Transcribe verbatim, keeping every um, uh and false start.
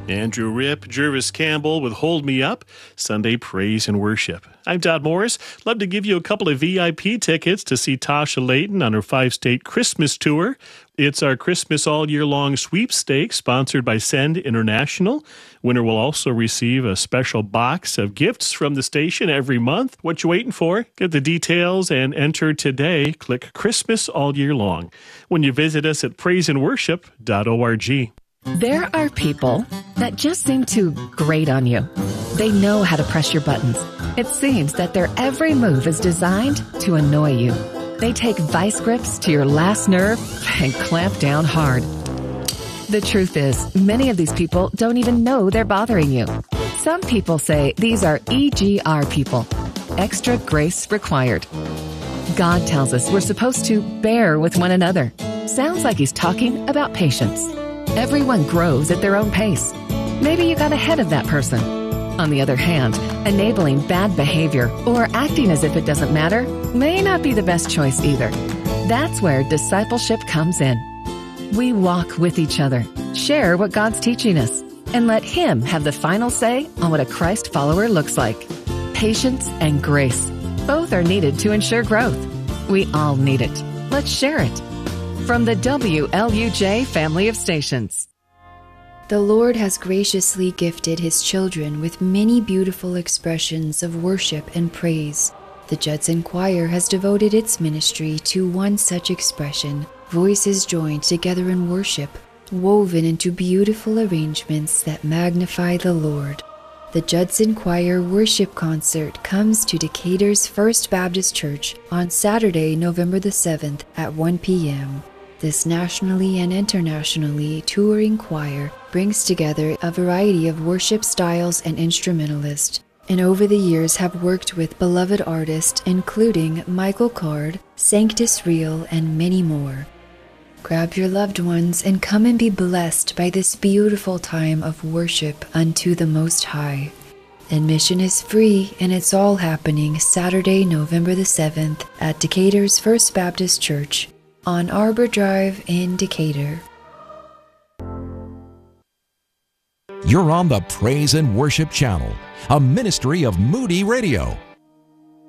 Andrew Ripp, Jervis Campbell with Hold Me Up, Sunday Praise and Worship. I'm Todd Morris. Love to give you a couple of V I P tickets to see Tasha Layton on her five-state Christmas tour. It's our Christmas all-year-long sweepstakes sponsored by Send International. Winner will also receive a special box of gifts from the station every month. What you waiting for? Get the details and enter today. Click Christmas all year long when you visit us at praise and worship dot org. There are people that just seem to grate on you. They know how to press your buttons. It seems that their every move is designed to annoy you. They take vice grips to your last nerve and clamp down hard. The truth is, many of these people don't even know they're bothering you. Some people say these are E G R people. Extra grace required. God tells us we're supposed to bear with one another. Sounds like he's talking about patience. Everyone grows at their own pace. Maybe you got ahead of that person. On the other hand, enabling bad behavior or acting as if it doesn't matter may not be the best choice either. That's where discipleship comes in. We walk with each other, share what God's teaching us, and let Him have the final say on what a Christ follower looks like. Patience and grace. Both are needed to ensure growth. We all need it. Let's share it. From the W L U J family of stations. The Lord has graciously gifted His children with many beautiful expressions of worship and praise. The Judson Choir has devoted its ministry to one such expression, voices joined together in worship, woven into beautiful arrangements that magnify the Lord. The Judson Choir Worship Concert comes to Decatur's First Baptist Church on Saturday, November the seventh at one p.m. This nationally and internationally touring choir brings together a variety of worship styles and instrumentalists, and over the years have worked with beloved artists including Michael Card, Sanctus Real, and many more. Grab your loved ones and come and be blessed by this beautiful time of worship unto the Most High. Admission is free, and it's all happening Saturday, November the seventh at Decatur's First Baptist Church on Arbor Drive in Decatur. You're on the Praise and Worship Channel, a ministry of Moody Radio.